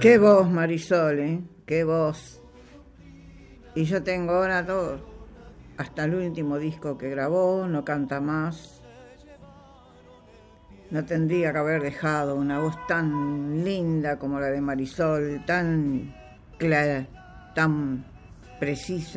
Qué voz, Marisol, ¿eh? Qué voz. Y yo tengo ahora todo, hasta el último disco que grabó, no canta más. No tendría que haber dejado una voz tan linda como la de Marisol, tan clara, tan precisa.